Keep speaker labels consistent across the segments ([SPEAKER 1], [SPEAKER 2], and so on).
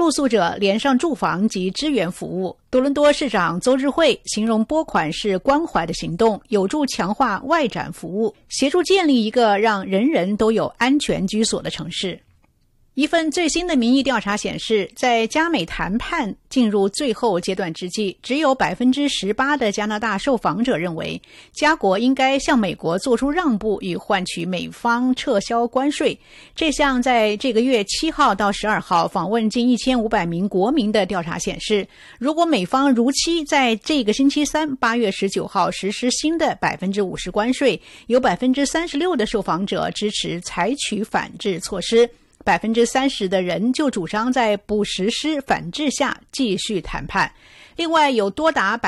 [SPEAKER 1] 露宿者连上住房及支援服务。多伦多市长邹智慧形容拨款是关怀的行动，有助强化外展服务，协助建立一个让人人都有安全居所的城市。一份最新的民意调查显示，在加美谈判进入最后阶段之际，只有 18% 的加拿大受访者认为加国应该向美国做出让步，以换取美方撤销关税。这项在这个月7号到12号访问近1500名国民的调查显示，如果美方如期在这个星期三8月19号实施新的 50% 关税，有 36% 的受访者支持采取反制措施。30% 的人就主张在不实施反制下继续谈判。另外，有多达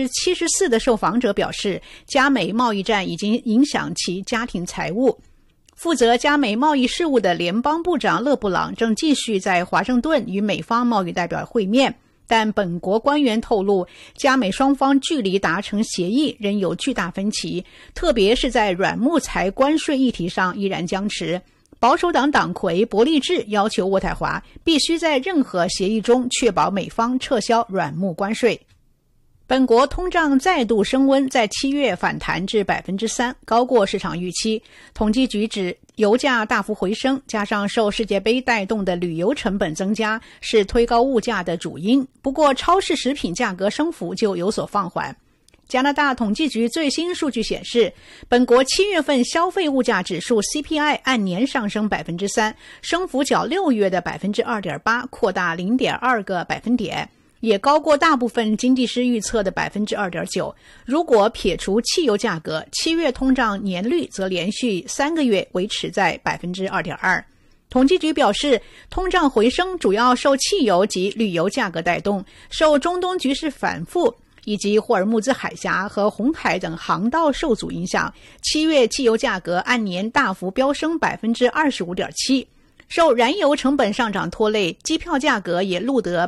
[SPEAKER 1] 74% 的受访者表示，加美贸易战已经影响其家庭财务。负责加美贸易事务的联邦部长勒布朗正继续在华盛顿与美方贸易代表会面，但本国官员透露，加美双方距离达成协议仍有巨大分歧，特别是在软木材关税议题上依然僵持。保守党党魁伯利治要求渥太华必须在任何协议中确保美方撤销软木关税。本国通胀再度升温，在7月反弹至 3%， 高过市场预期。统计局指油价大幅回升，加上受世界杯带动的旅游成本增加，是推高物价的主因。不过，超市食品价格升幅就有所放缓。加拿大统计局最新数据显示，本国7月份消费物价指数 CPI 按年上升 3%， 升幅较6月的 2.8% 扩大 0.2个百分点，也高过大部分经济师预测的 2.9%。 如果撇除汽油价格，7月通胀年率则连续3个月维持在 2.2%。统计局表示，通胀回升主要受汽油及旅游价格带动，受中东局势反复以及霍尔木兹海峡和红海等航道受阻影响，7月汽油价格按年大幅飙升 25.7%。 受燃油成本上涨拖累，机票价格也录得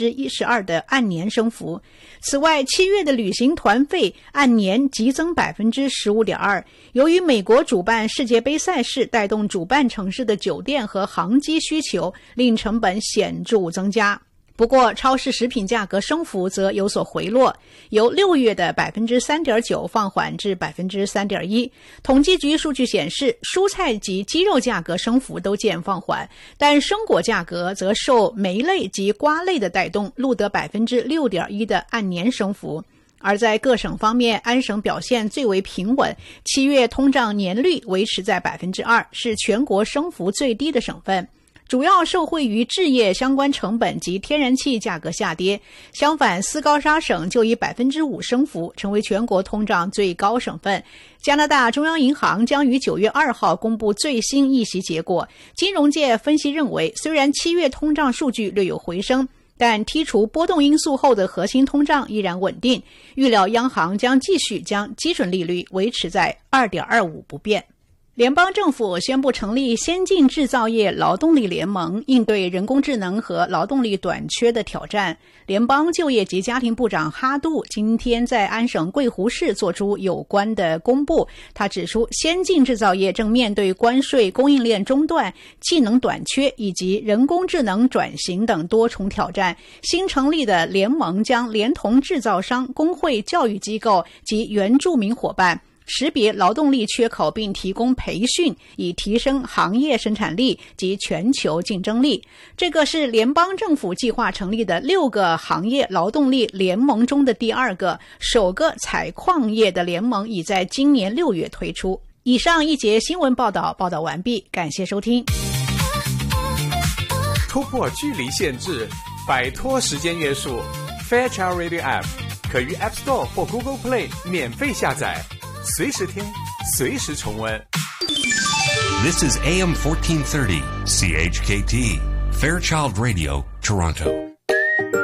[SPEAKER 1] 12% 的按年升幅。此外，7月的旅行团费按年急增 15.2%。 由于美国主办世界杯赛事带动主办城市的酒店和航机需求，令成本显著增加。不过，超市食品价格升幅则有所回落，由6月的 3.9% 放缓至 3.1%。 统计局数据显示，蔬菜及鸡肉价格升幅都见放缓，但生果价格则受莓类及瓜类的带动，录得 6.1% 的按年升幅。而在各省方面，安省表现最为平稳，7月通胀年率维持在 2%， 是全国升幅最低的省份。主要受惠于制业相关成本及天然气价格下跌。相反，斯高沙省就以 5% 升幅，成为全国通胀最高省份。加拿大中央银行将于9月2号公布最新议息结果。金融界分析认为，虽然7月通胀数据略有回升，但剔除波动因素后的核心通胀依然稳定。预料央行将继续将基准利率维持在 2.25 不变。联邦政府宣布成立先进制造业劳动力联盟，应对人工智能和劳动力短缺的挑战。联邦就业及家庭部长哈杜今天在安省贵湖市做出有关的公布。他指出，先进制造业正面对关税、供应链中断、技能短缺以及人工智能转型等多重挑战。新成立的联盟将连同制造商、工会、教育机构及原住民伙伴，识别劳动力缺口并提供培训，以提升行业生产力及全球竞争力。这个是联邦政府计划成立的6个行业劳动力联盟中的第2个，首个采矿业的联盟已在今年6月推出。以上一节新闻报道完毕，感谢收听。
[SPEAKER 2] 突破距离限制，摆脱时间约束， Fairchild Radio App 可于 App Store 或 Google Play 免费下载，随时听，随时重温。
[SPEAKER 3] This is AM 1430 CHKT Fairchild Radio, Toronto.